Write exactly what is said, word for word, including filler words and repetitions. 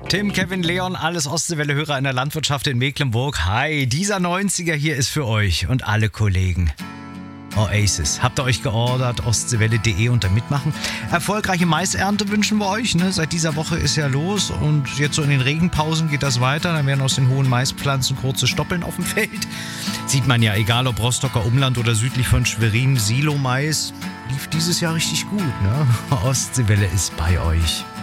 Tim, Kevin, Leon, alles Ostseewelle-Hörer in der Landwirtschaft in Mecklenburg. Hi, dieser neunziger hier ist für euch und alle Kollegen. Oasis. Habt ihr euch geordert? ostseewelle punkt de unter Mitmachen. Erfolgreiche Maisernte wünschen wir euch. Ne? Seit dieser Woche ist ja los und jetzt so in den Regenpausen geht das weiter. Dann werden aus den hohen Maispflanzen kurze Stoppeln auf dem Feld. Sieht man ja, egal ob Rostocker Umland oder südlich von Schwerin, Silo-Mais lief dieses Jahr richtig gut. Ne? Ostseewelle ist bei euch.